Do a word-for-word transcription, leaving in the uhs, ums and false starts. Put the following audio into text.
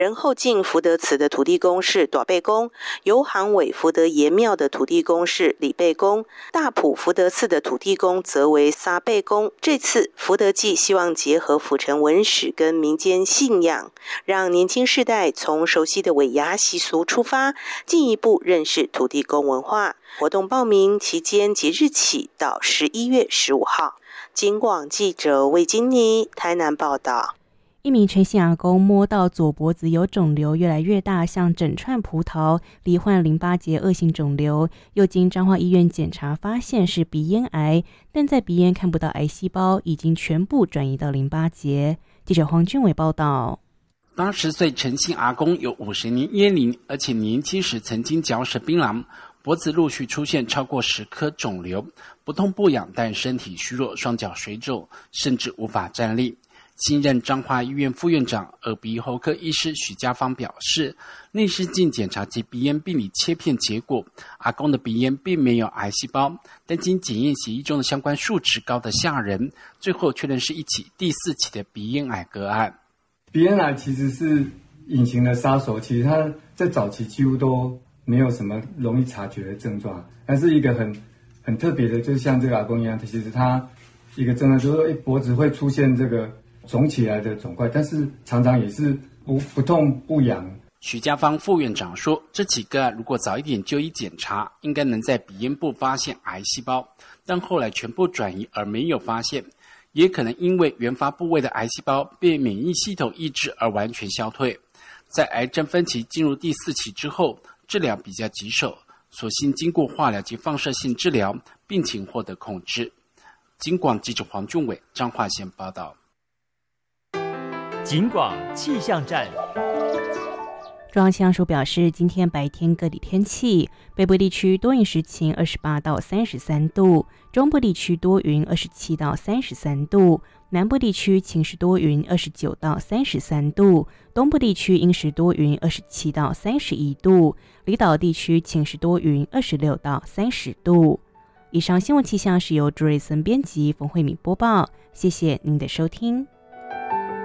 仁后进福德祠的土地公是大伯公，油行尾福德爷庙的土地公是李伯公，大埔福德寺的土地公则为三伯公。这次福德祭希望结合府城文史跟民间信仰，让年轻世代从熟悉的尾牙习俗出发，进一步认识土地公文化。活动报名期间即日起到十一月十五号。警广记者魏金妮台南报道。 一名陈姓阿公摸到左脖子有肿瘤越来越大，像整串葡萄，罹患淋巴结恶性肿瘤，又经彰化医院检查发现是鼻咽癌，但在鼻咽看不到癌细胞，已经全部转移到淋巴结。记者黄俊伟报道。 八十岁陈姓阿公有五十年烟龄，而且年轻时曾经嚼食槟榔，脖子陆续出现超过十颗肿瘤，不痛不痒，但身体虚弱，双脚水肿，甚至无法站立。新任彰化医院副院长耳鼻喉科医师许家芳表示，内视镜检查及鼻咽病理切片结果，阿公的鼻咽并没有癌细胞，但经检验血液中的相关数值高得吓人，最后确认是一起第四起的鼻咽癌个案。 鼻咽癌其实是隐形的杀手，其实它在早期几乎都没有什么容易察觉的症状，但是一个很很特别的，就像这个阿公一样，其实他一个症状就是说，脖子会出现这个肿起来的肿块，但是常常也是不不痛不痒。 许家芳副院长说，这起个案如果早一点就医检查，应该能在鼻咽部发现癌细胞，但后来全部转移而没有发现，也可能因为原发部位的癌细胞被免疫系统抑制而完全消退。在癌症分期进入第四期之后，治疗比较棘手，所幸经过化疗及放射性治疗，病情获得控制。警广记者黄俊伟彰化县报道。 警广气象站。 中央气象署表示，今天白天各地天气，北部地区多云时晴，二十八到三十三度；中部地区多云，二十七到三十三度；南部地区晴时多云，二十九到三十三度；东部地区阴时多云，二十七到三十一度；离岛地区晴时多云，二十六到三十度。以上新闻气象是由朱瑞森编辑，冯慧敏播报，谢谢您的收听。